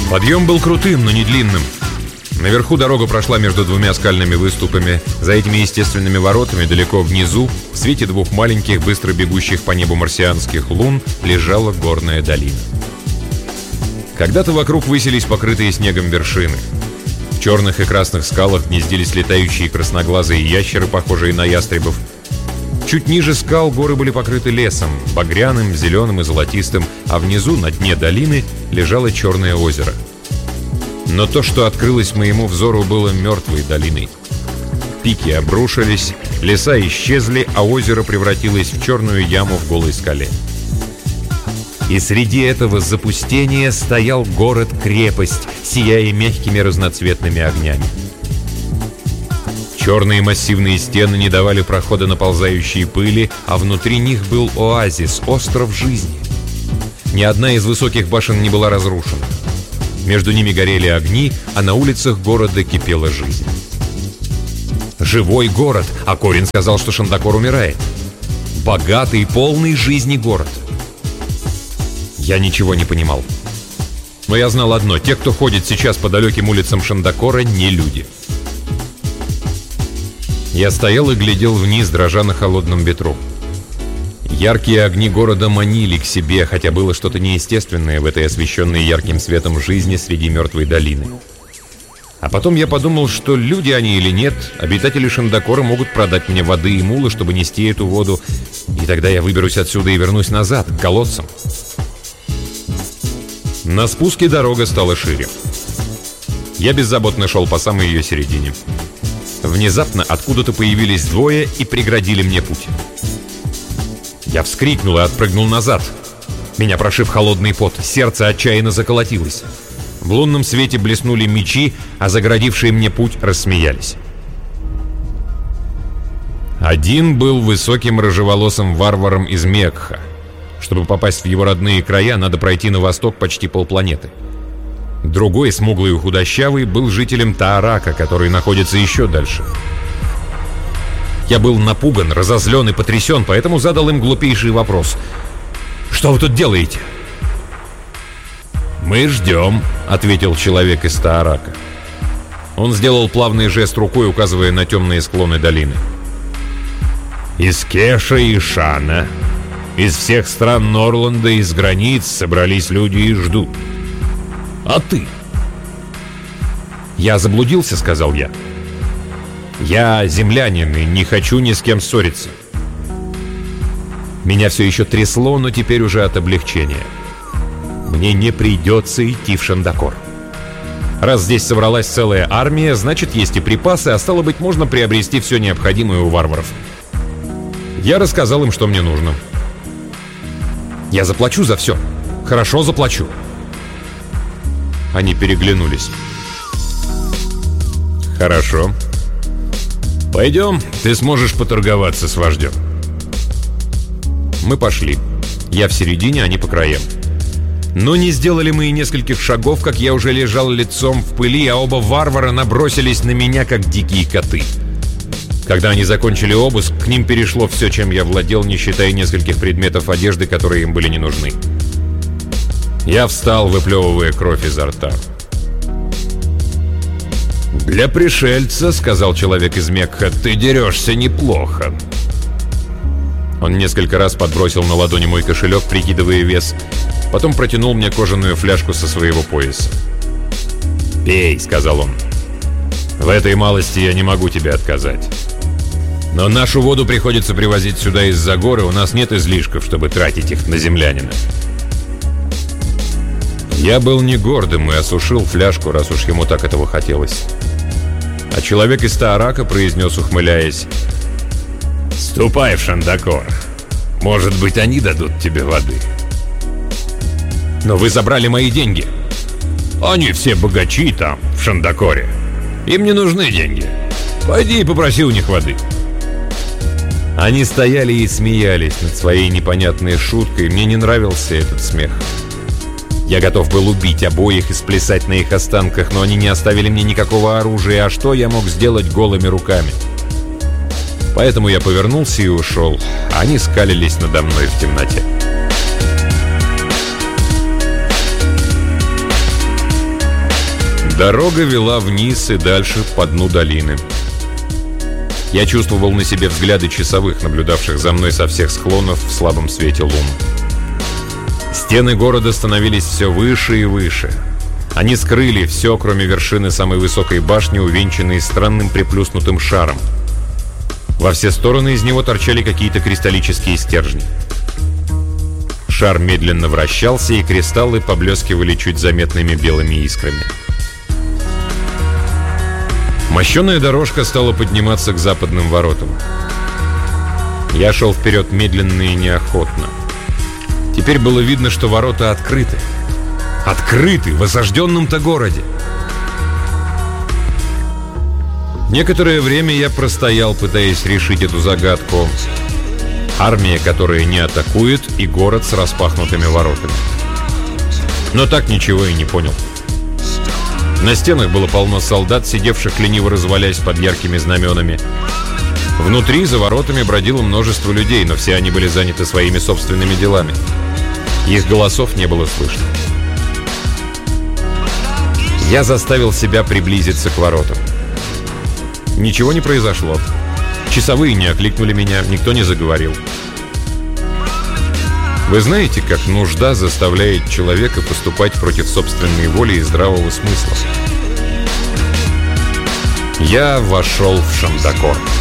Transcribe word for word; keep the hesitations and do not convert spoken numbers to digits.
Подъем был крутым, но не длинным. Наверху дорога прошла между двумя скальными выступами. За этими естественными воротами, далеко внизу, в свете двух маленьких, быстро бегущих по небу марсианских лун, лежала горная долина. Когда-то вокруг высились покрытые снегом вершины. В черных и красных скалах гнездились летающие красноглазые ящеры, похожие на ястребов. Чуть ниже скал горы были покрыты лесом, багряным, зеленым и золотистым, а внизу, на дне долины, лежало черное озеро. Но то, что открылось моему взору, было мертвой долиной. Пики обрушились, леса исчезли, а озеро превратилось в черную яму в голой скале. И среди этого запустения стоял город-крепость, сияя мягкими разноцветными огнями. Черные массивные стены не давали прохода наползающей пыли, а внутри них был оазис, остров жизни. Ни одна из высоких башен не была разрушена. Между ними горели огни, а на улицах города кипела жизнь. Живой город, а Корин сказал, что Шандакор умирает. Богатый, полный жизни город. Я ничего не понимал. Но я знал одно: те, кто ходит сейчас по далеким улицам Шандакора, не люди. Я стоял и глядел вниз, дрожа на холодном ветру. Яркие огни города манили к себе, хотя было что-то неестественное в этой освещенной ярким светом жизни среди мертвой долины. А потом я подумал, что люди они или нет, обитатели Шандакора могут продать мне воды и мулы, чтобы нести эту воду, и тогда я выберусь отсюда и вернусь назад, к колодцам. На спуске дорога стала шире. Я беззаботно шел по самой ее середине. Внезапно откуда-то появились двое и преградили мне путь. Я вскрикнул и отпрыгнул назад. Меня прошиб холодный пот, сердце отчаянно заколотилось. В лунном свете блеснули мечи, а загородившие мне путь рассмеялись. Один был высоким рыжеволосым варваром из Мекха. Чтобы попасть в его родные края, надо пройти на восток почти полпланеты. Другой, смуглый и худощавый, был жителем Таарака, который находится еще дальше. Я был напуган, разозлен и потрясен, поэтому задал им глупейший вопрос. «Что вы тут делаете?» «Мы ждем», — ответил человек из Таарака. Он сделал плавный жест рукой, указывая на темные склоны долины. «Из Кеша и Шана, из всех стран Норланда, из границ собрались люди и ждут. А ты?» «Я заблудился», — сказал я. «Я землянин и не хочу ни с кем ссориться». Меня все еще трясло, но теперь уже от облегчения. Мне не придется идти в Шандакор. Раз здесь собралась целая армия, значит, есть и припасы, а стало быть, можно приобрести все необходимое у варваров. Я рассказал им, что мне нужно. «Я заплачу за все. Хорошо заплачу». Они переглянулись. «Хорошо. Пойдем, ты сможешь поторговаться с вождем». Мы пошли. Я в середине, они по краям. Но не сделали мы и нескольких шагов, как я уже лежал лицом в пыли, а оба варвара набросились на меня, как дикие коты. Когда они закончили обыск, к ним перешло все, чем я владел, не считая нескольких предметов одежды, которые им были не нужны. Я встал, выплевывая кровь изо рта. «Для пришельца, — сказал человек из Мекха, — ты дерешься неплохо». Он несколько раз подбросил на ладони мой кошелек, прикидывая вес. Потом протянул мне кожаную фляжку со своего пояса. «Пей, — сказал он. В этой малости я не могу тебе отказать. Но нашу воду приходится привозить сюда из-за горы, у нас нет излишков, чтобы тратить их на землянина». Я был не гордым и осушил фляжку, раз уж ему так этого хотелось. А человек из Таарака произнес, ухмыляясь: «Ступай в Шандакор. Может быть, они дадут тебе воды». «Но вы забрали мои деньги». «Они все богачи там, в Шандакоре. Им не нужны деньги. Пойди и попроси у них воды». Они стояли и смеялись над своей непонятной шуткой. Мне не нравился этот смех. Я готов был убить обоих и сплясать на их останках, но они не оставили мне никакого оружия, а что я мог сделать голыми руками? Поэтому я повернулся и ушел, а они скалились надо мной в темноте. Дорога вела вниз и дальше по дну долины. Я чувствовал на себе взгляды часовых, наблюдавших за мной со всех склонов в слабом свете лун. Стены города становились все выше и выше. Они скрыли все, кроме вершины самой высокой башни, увенчанной странным приплюснутым шаром. Во все стороны из него торчали какие-то кристаллические стержни. Шар медленно вращался, и кристаллы поблескивали чуть заметными белыми искрами. Мощеная дорожка стала подниматься к западным воротам. Я шел вперед медленно и неохотно. Теперь было видно, что ворота открыты. Открыты в осажденном-то городе. Некоторое время я простоял, пытаясь решить эту загадку. Армия, которая не атакует, и город с распахнутыми воротами. Но так ничего и не понял. На стенах было полно солдат, сидевших лениво развалясь под яркими знаменами. Внутри, за воротами, бродило множество людей, но все они были заняты своими собственными делами. Их голосов не было слышно. Я заставил себя приблизиться к воротам. Ничего не произошло. Часовые не окликнули меня, никто не заговорил. Вы знаете, как нужда заставляет человека поступать против собственной воли и здравого смысла? Я вошел в Шандакор.